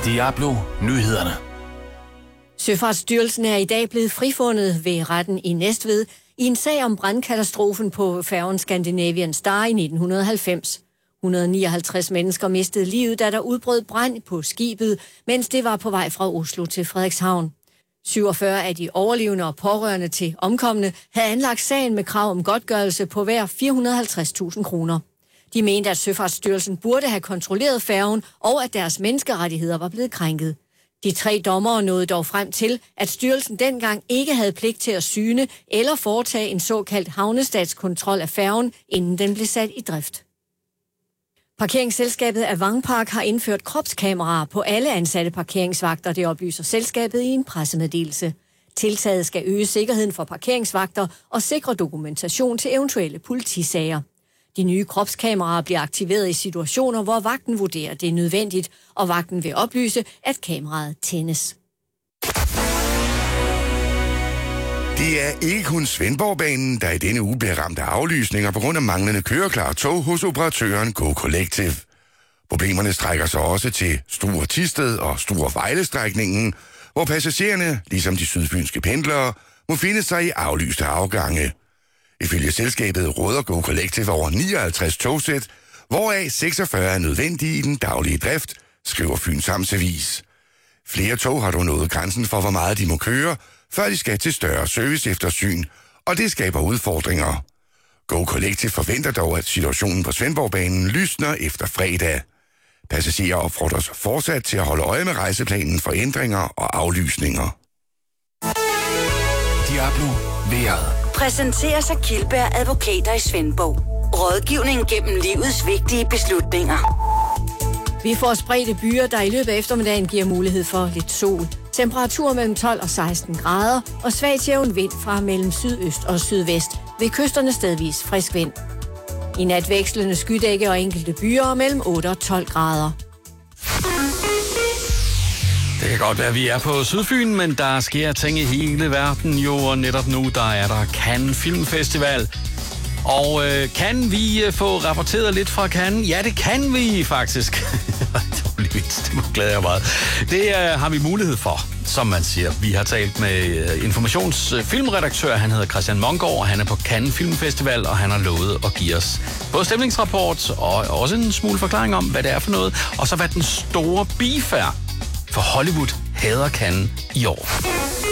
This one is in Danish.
Diablo Nyhederne. Søfartsstyrelsen er i dag blevet frifundet ved retten i Næstved i en sag om brandkatastrofen på færgen Scandinavian Star i 1990. 159 mennesker mistede livet, da der udbrød brand på skibet, mens det var på vej fra Oslo til Frederikshavn. 47 af de overlevende og pårørende til omkomne havde anlagt sagen med krav om godtgørelse på hver 450.000 kroner. De mente, at Søfartsstyrelsen burde have kontrolleret færgen, og at deres menneskerettigheder var blevet krænket. De 3 dommere nåede dog frem til, at styrelsen dengang ikke havde pligt til at syne eller foretage en såkaldt havnestatskontrol af færgen, inden den blev sat i drift. Parkeringsselskabet Avangpark har indført kropskameraer på alle ansatte parkeringsvagter, det oplyser selskabet i en pressemeddelelse. Tiltaget skal øge sikkerheden for parkeringsvagter og sikre dokumentation til eventuelle politisager. De nye kropskameraer bliver aktiveret i situationer, hvor vagten vurderer, det er nødvendigt, og vagten vil oplyse, at kameraet tændes. Det er ikke kun Svendborgbanen, der i denne uge bliver ramt af aflysninger på grund af manglende køreklare tog hos operatøren Go Collective. Problemerne strækker sig også til Struer Thisted og Struer Vejle-strækningen, hvor passagererne, ligesom de sydfynske pendlere, må finde sig i aflyste afgange. Ifølge selskabet råder Go Collective over 59 togsæt, hvoraf 46 er nødvendige i den daglige drift, skriver Fyns Amtsavis. Flere tog har dog nået grænsen for, hvor meget de må køre, før de skal til større serviceeftersyn, og det skaber udfordringer. Go Collective forventer dog, at situationen på Svendborgbanen lysner efter fredag. Passagerer opfordres fortsat til at holde øje med rejseplanen for ændringer og aflysninger. Diablo vejret. Præsenteres af Kildberg Advokater i Svendborg. Rådgivning gennem livets vigtige beslutninger. Vi får spredte byer, der i løbet af eftermiddagen giver mulighed for lidt sol. Temperatur mellem 12 og 16 grader og svag til jævn vind fra mellem sydøst og sydvest. Ved kysterne stedvis frisk vind. I nat vekslende skydække og enkelte byer mellem 8 og 12 grader. Det kan godt være, at vi er på Sydfyn, men der sker ting i hele verden jo, og netop nu der er der Cannes Filmfestival. Og kan vi få rapporteret lidt fra Cannes? Ja, det kan vi faktisk. Det glæder jeg meget. Det har vi mulighed for, som man siger. Vi har talt med informationsfilmredaktør, han hedder Christian Mongård, og han er på Cannes Filmfestival, og han har lovet at give os både stemningsrapport og også en smule forklaring om, hvad det er for noget, og så hvad den store beef er. For Hollywood hader Cannes i år.